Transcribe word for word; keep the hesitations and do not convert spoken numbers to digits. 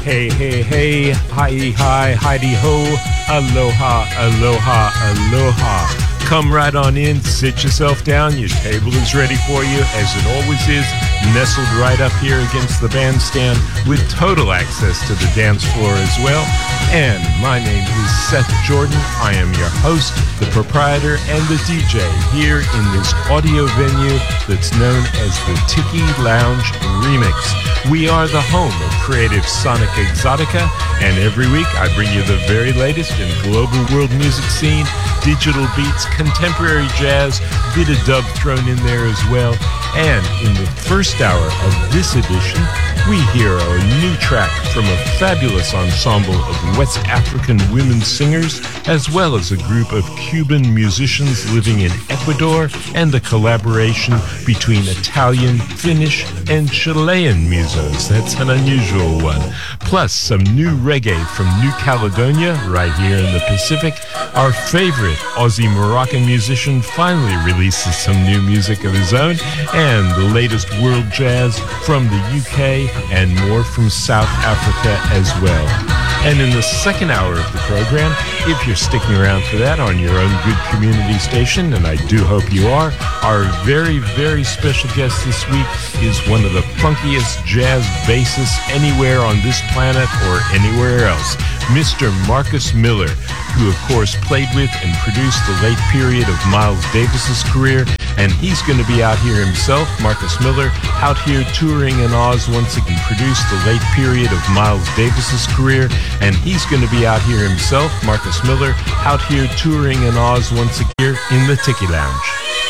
Hey, hey, hey, hi, hi, hidey ho, aloha, aloha, aloha. Come right on in, sit yourself down, your table is ready for you, as it always is, nestled right up here against the bandstand with total access to the dance floor as well. And my name is Seth Jordan. I am your host, the proprietor, and the D J here in this audio venue that's known as the Tiki Lounge Remix. We are the home of creative Sonic Exotica, and every week I bring you the very latest in global world music scene, digital beats, contemporary jazz, bit of dub thrown in there as well. And in the first hour of this edition, we hear a new track from a fabulous ensemble of West African women singers, as well as a group of Cuban musicians living in Ecuador, and the collaboration between Italian, Finnish, and Chilean musos. That's an unusual one. Plus some new reggae from New Caledonia, right here in the Pacific. Our favorite Aussie Moroccan musician finally releases some new music of his own, and the latest world jazz from the U K, and more from South Africa as well. And in the second hour of the program, if you're sticking around for that on your own good community station, and I do hope you are, our very, very special guest this week is one of the funkiest jazz bassists anywhere on this planet or anywhere else, Mister Marcus Miller, who of course played with and produced the late period of Miles Davis's career. And he's going to be out here himself, Marcus Miller, out here touring in Oz once again, produced the late period of Miles Davis's career. And he's going to be out here himself, Marcus Miller, out here touring in Oz once again in the Tiki Lounge.